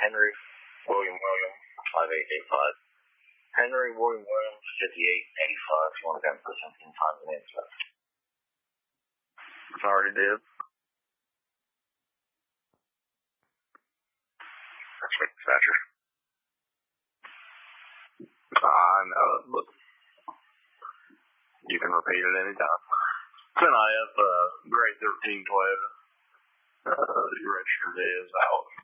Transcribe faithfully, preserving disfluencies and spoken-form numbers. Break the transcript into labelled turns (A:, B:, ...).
A: Henry William Williams, five eight eight five. Henry William Williams, fifty-eight eighty-five. You want to go and put something in time and answer.
B: It's already did. That's right, Thatcher. I know, but you can repeat it any time. It's an I F uh, grade thirteen Toyota. Uh, the register is out.